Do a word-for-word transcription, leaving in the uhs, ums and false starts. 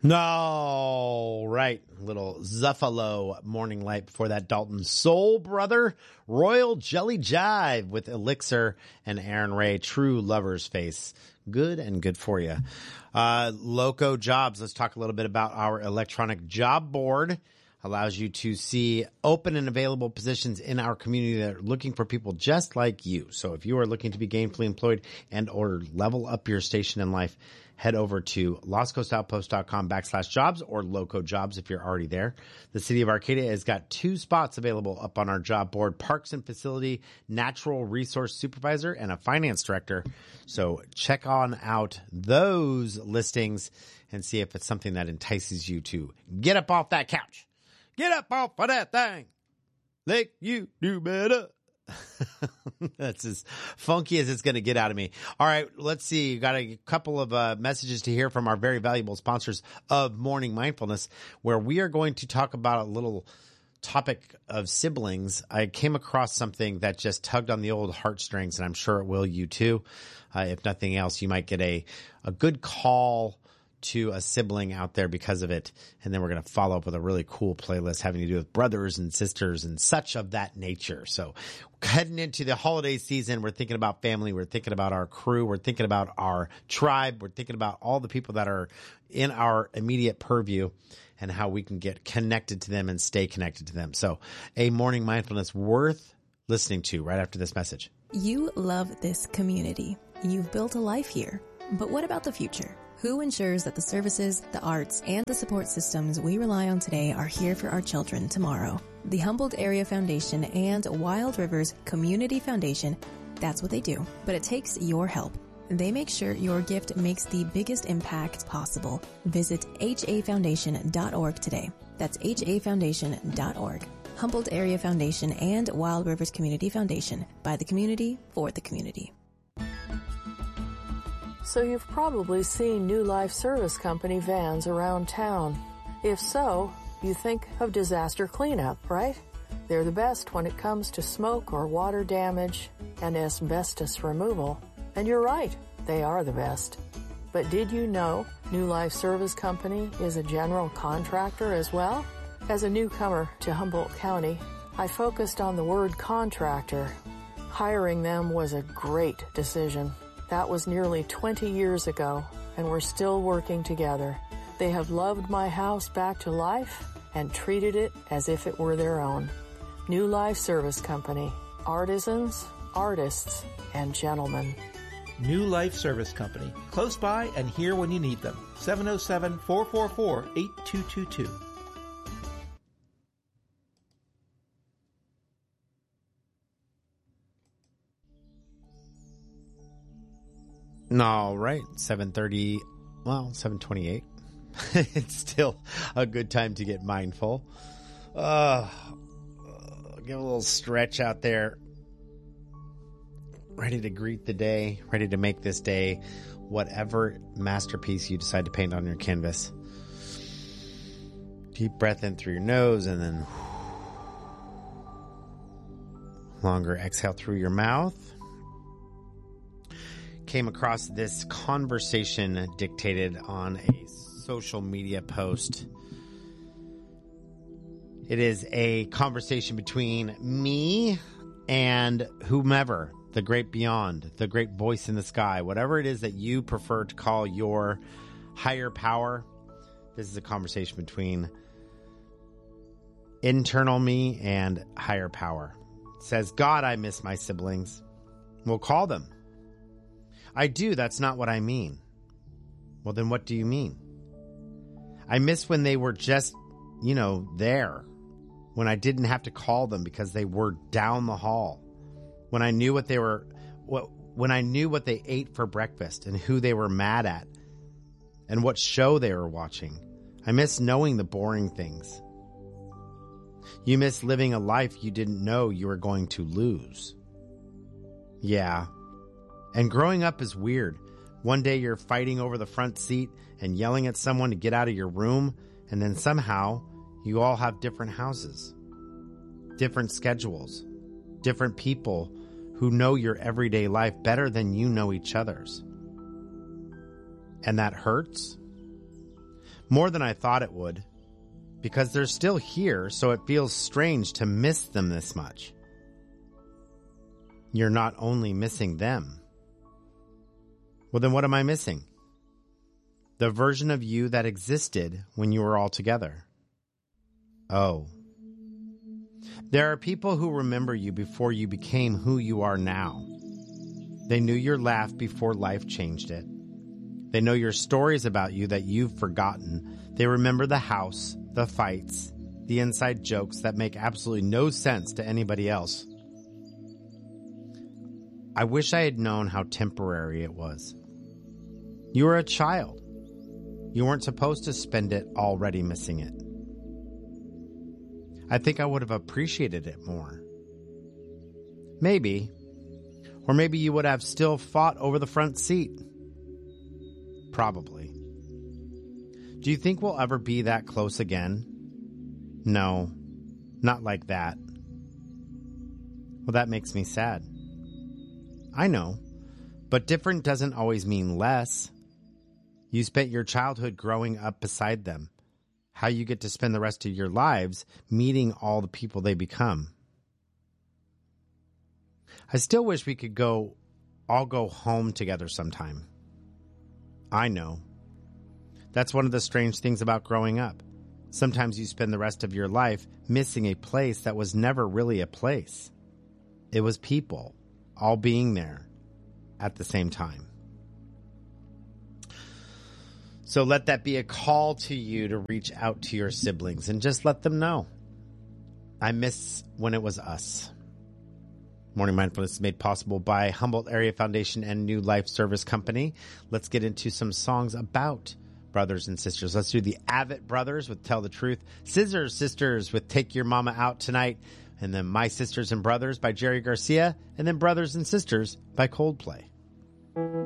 No, right. Little Zuffalo Morning Light before that. Dalton Soul Brother, Royal Jelly Jive with Elixir and Aaron Ray, True Lover's Face. Good and good for you. Uh, Loco Jobs. Let's talk a little bit about our electronic job board. Allows you to see open and available positions in our community that are looking for people just like you. So if you are looking to be gainfully employed and or level up your station in life, head over to lostcoastoutpost.com backslash jobs or Loco Jobs if you're already there. The city of Arcadia has got two spots available up on our job board: Parks and Facility Natural Resource Supervisor and a Finance Director. So check on out those listings and see if it's something that entices you to get up off that couch. Get up off of that thing. Like you do better. That's as funky as it's going to get out of me. All right, let's see. Got a couple of uh, messages to hear from our very valuable sponsors of Morning Mindfulness, where we are going to talk about a little topic of siblings. I came across something that just tugged on the old heartstrings, and I'm sure it will you too. Uh, if nothing else, you might get a, a good call to a sibling out there because of it. And then we're going to follow up with a really cool playlist having to do with brothers and sisters and such of that nature. So heading into the holiday season, we're thinking about family. We're thinking about our crew. We're thinking about our tribe. We're thinking about all the people that are in our immediate purview and how we can get connected to them and stay connected to them. So a morning mindfulness worth listening to right after this message. You love this community. You've built a life here. But what about the future? Who ensures that the services, the arts, and the support systems we rely on today are here for our children tomorrow? The Humboldt Area Foundation and Wild Rivers Community Foundation, that's what they do. But it takes your help. They make sure your gift makes the biggest impact possible. Visit H A foundation dot org today. That's H A foundation dot org. Humboldt Area Foundation and Wild Rivers Community Foundation. By the community, for the community. So you've probably seen New Life Service Company vans around town. If so, you think of disaster cleanup, right? They're the best when it comes to smoke or water damage and asbestos removal. And you're right, they are the best. But did you know New Life Service Company is a general contractor as well? As a newcomer to Humboldt County, I focused on the word contractor. Hiring them was a great decision. That was nearly twenty years ago, and we're still working together. They have loved my house back to life and treated it as if it were their own. New Life Service Company. Artisans, artists, and gentlemen. New Life Service Company. Close by and here when you need them. seven oh seven, four four four, eight two two two. All right, seven thirty, well, seven twenty-eight. It's still a good time to get mindful. Uh, give a little stretch out there. Ready to greet the day, ready to make this day whatever masterpiece you decide to paint on your canvas. Deep breath in through your nose and then longer exhale through your mouth. Came across this conversation dictated on a social media post. It is a conversation between me and whomever, the great beyond, the great voice in the sky, whatever it is that you prefer to call your higher power. This is a conversation between internal me and higher power. It says, God, I miss my siblings. We'll call them. I do. That's not what I mean. Well, then what do you mean? I miss when they were just, you know, there. When I didn't have to call them because they were down the hall. When I knew what they were, when I knew what they ate for breakfast and who they were mad at and what show they were watching. I miss knowing the boring things. You miss living a life you didn't know you were going to lose. Yeah. And growing up is weird. One day you're fighting over the front seat and yelling at someone to get out of your room, and then somehow you all have different houses, different schedules, different people who know your everyday life better than you know each other's. And that hurts. More than I thought it would, because they're still here, so it feels strange to miss them this much. You're not only missing them. Well, then what am I missing? The version of you that existed when you were all together. Oh. There are people who remember you before you became who you are now. They knew your laugh before life changed it. They know your stories about you that you've forgotten. They remember the house, the fights, the inside jokes that make absolutely no sense to anybody else. I wish I had known how temporary it was. You were a child. You weren't supposed to spend it already missing it. I think I would have appreciated it more. Maybe. Or maybe you would have still fought over the front seat. Probably. Do you think we'll ever be that close again? No, not like that. Well, that makes me sad. I know, but different doesn't always mean less. You spent your childhood growing up beside them. How you get to spend the rest of your lives meeting all the people they become. I still wish we could go, all go home together sometime. I know. That's one of the strange things about growing up. Sometimes you spend the rest of your life missing a place that was never really a place. It was people, all being there at the same time. So let that be a call to you to reach out to your siblings and just let them know. I miss when it was us. Morning Mindfulness is made possible by Humboldt Area Foundation and New Life Service Company. Let's get into some songs about brothers and sisters. Let's do the Avett Brothers with Tell the Truth, Scissors Sisters with Take Your Mama Out Tonight, and then My Sisters and Brothers by Jerry Garcia, and then Brothers and Sisters by Coldplay.